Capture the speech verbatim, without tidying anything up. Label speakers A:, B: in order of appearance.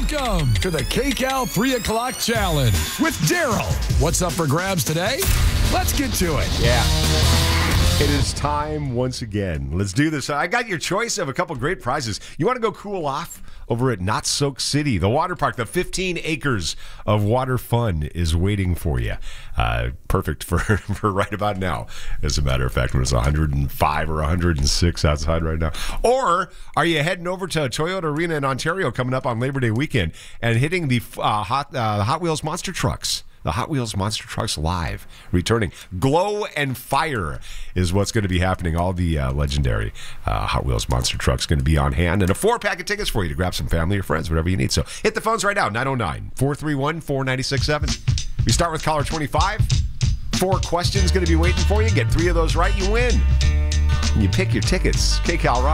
A: Welcome to the K-Cal three o'clock Challenge with Daryl. What's up for grabs today? Let's get to it.
B: Yeah. It is time once again. Let's do this. I got your choice of a couple great prizes. You want to go cool off over at Not Soak City, the water park? The fifteen acres of water fun is waiting for you. Uh, perfect for, for right about now, as a matter of fact, when it's one hundred five or one hundred six outside right now. Or are you heading over to Toyota Arena in Ontario coming up on Labor Day weekend and hitting the uh, Hot, uh, Hot Wheels Monster Trucks? The Hot Wheels Monster Trucks Live returning. Glow and Fire is what's going to be happening. All the uh, legendary uh, Hot Wheels Monster Trucks going to be on hand. And a four-pack of tickets for you to grab some family or friends, whatever you need. So hit the phones right now, nine oh nine, four three one, four nine six seven. We start with caller twenty-five. Four questions going to be waiting for you. Get three of those right, you win. And you pick your tickets. K-Cal Rock.